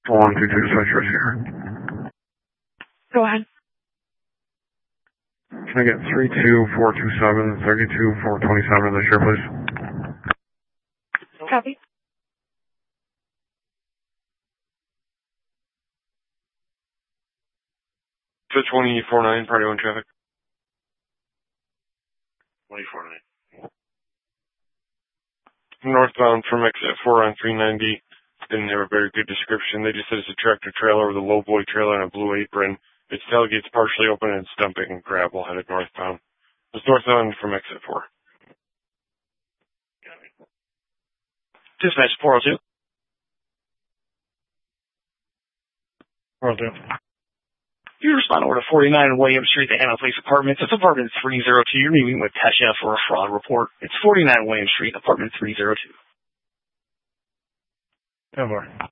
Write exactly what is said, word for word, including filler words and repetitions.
one two two dispatch here. Go ahead. Can I get three two four two seven, thirty-two four twenty-seven this year, please? Copy. two twenty four nine, party one traffic. twenty four nine. Northbound from exit four on three ninety. Didn't have a very good description. They just said it's a tractor trailer with a low boy trailer and a blue apron. Its tailgate's partially open and it's dumping gravel headed northbound. It's northbound from exit four. Dispatch four oh two. four oh two. You respond over to forty-nine William Street, the Anna Place Apartments. It's apartment three oh two. You're meeting with Tesha for a fraud report. It's forty-nine William Street, apartment three oh two. ten more.